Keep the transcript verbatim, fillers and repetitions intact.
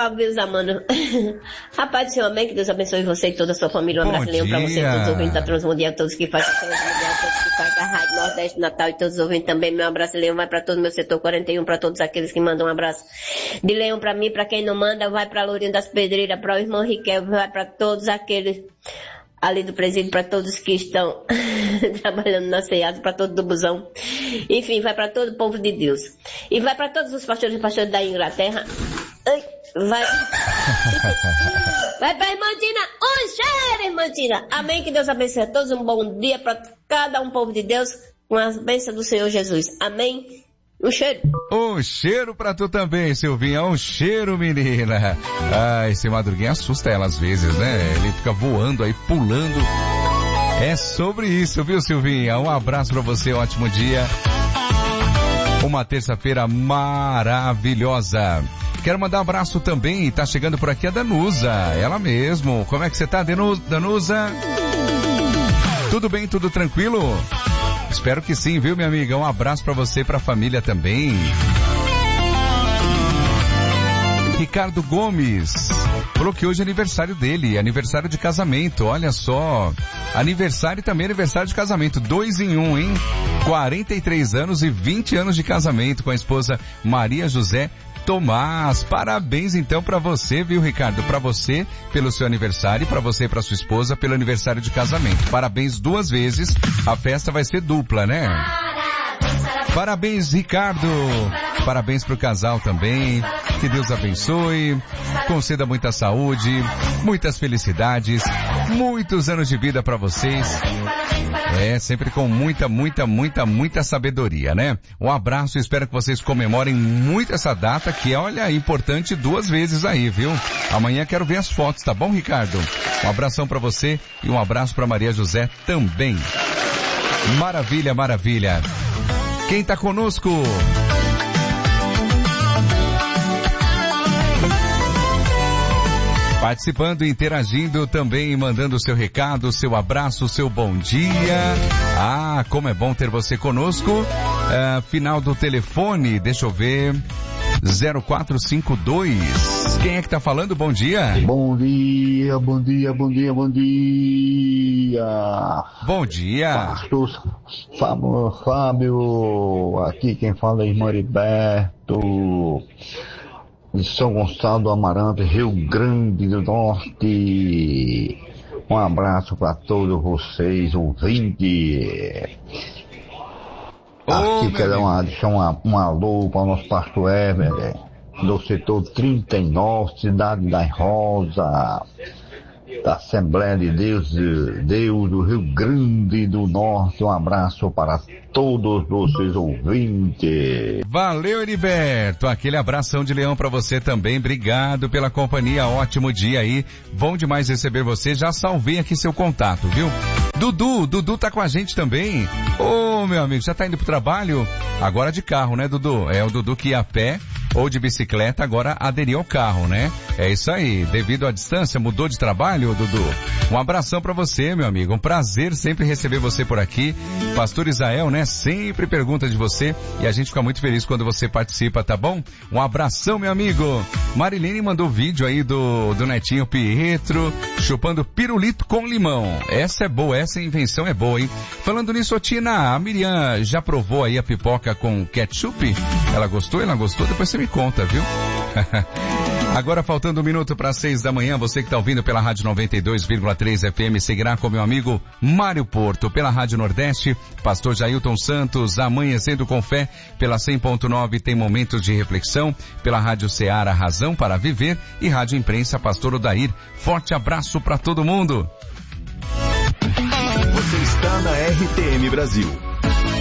Vilza, mano. Rapaz do Senhor, amém, que Deus abençoe você e toda a sua família. Um abraço, Leão, pra você, todos os ouvintes da Transmundial, todos que fazem a Transmundial, todos que fazem a Rádio Nordeste Natal e todos os ouvintes também. Meu abraço, Leão, vai pra todo o meu setor quarenta e um, pra todos aqueles que mandam um abraço. De Leão pra mim, pra quem não manda, vai pra Lourinho das Pedreiras, pra o irmão Riquel, vai pra todos aqueles ali do presídio, para todos que estão trabalhando na ceada, para todo o busão. Enfim, vai para todo o povo de Deus. E vai para todos os pastores e pastores da Inglaterra. Ai, vai. Vai para a Irmãtina. Um cheiro, Irmãtina. Amém. Que Deus abençoe a todos. Um bom dia para cada um povo de Deus. Com as bênçãos do Senhor Jesus. Amém. Um cheiro. Um cheiro pra tu também, Silvinha. Um cheiro, menina. Ah, esse Madruguinha assusta ela às vezes, né? Ele fica voando aí, pulando. É sobre isso, viu, Silvinha? Um abraço pra você, um ótimo dia. Uma terça-feira maravilhosa. Quero mandar um abraço também, tá chegando por aqui a Danusa. Ela mesmo. Como é que você tá, Danusa? Tudo bem, tudo tranquilo? Espero que sim, viu, minha amiga? Um abraço pra você e pra família também. Ricardo Gomes falou que hoje é aniversário dele, aniversário de casamento, olha só. Aniversário e também aniversário de casamento, dois em um, hein? quarenta e três anos e vinte anos de casamento com a esposa Maria José Tomás. Parabéns então pra você, viu, Ricardo? Pra você pelo seu aniversário e pra você e pra sua esposa pelo aniversário de casamento. Parabéns duas vezes. A festa vai ser dupla, né? Parabéns, Ricardo. Parabéns pro casal também. Que Deus abençoe. Conceda muita saúde, muitas felicidades, muitos anos de vida pra vocês. É, sempre com muita, muita, muita, muita sabedoria, né? Um abraço, espero que vocês comemorem muito essa data, que é, olha, importante duas vezes aí, viu? Amanhã quero ver as fotos, tá bom, Ricardo? Um abração pra você e um abraço pra Maria José também. Maravilha, maravilha. Quem tá conosco? Participando, interagindo também, mandando o seu recado, seu abraço, seu bom dia. Ah, como é bom ter você conosco. Uh, final do telefone, deixa eu ver, zero quatro cinco dois. Quem é que tá falando? Bom dia. Bom dia, bom dia, bom dia, bom dia. Bom dia. Pastor Fábio, Fábio, aqui quem fala é irmão Heriberto, de São Gonçalo do Amarante, Rio Grande do Norte. Um abraço para todos vocês, ouvintes. Oh, aqui quero uma, deixar uma, um alô para o nosso pastor Ever, do setor trinta e nove, Cidade das Rosas, da Assembleia de Deus, Deus do Rio Grande do Norte. Um abraço para todos vocês ouvintes. Valeu, Heriberto. Aquele abração de leão para você também. Obrigado pela companhia. Ótimo dia aí. Bom demais receber você. Já salvei aqui seu contato, viu? Dudu, Dudu tá com a gente também. Ô, meu amigo, já tá indo pro trabalho? Agora de carro, né, Dudu? É o Dudu que ia a pé ou de bicicleta, agora aderiu ao carro, né? É isso aí. Devido à distância, mudou de trabalho, Dudu? Um abração pra você, meu amigo. Um prazer sempre receber você por aqui. Pastor Isael, né? Sempre pergunta de você e a gente fica muito feliz quando você participa, tá bom? Um abração, meu amigo. Marilene mandou vídeo aí do, do netinho Pietro chupando pirulito com limão. Essa é boa, essa invenção é boa, hein? Falando nisso, ô Tina, a Miriam já provou aí a pipoca com ketchup? Ela gostou? Ela gostou? Depois você me conta, viu? Agora faltando um minuto para seis da manhã, você que está ouvindo pela Rádio noventa e dois vírgula três F M seguirá com meu amigo Mário Porto, pela Rádio Nordeste, Pastor Jailton Santos, Amanhecendo com Fé, pela cem ponto nove tem momentos de reflexão, pela Rádio Ceará Razão para Viver e Rádio Imprensa Pastor Odair. Forte abraço para todo mundo. Você está na R T M Brasil.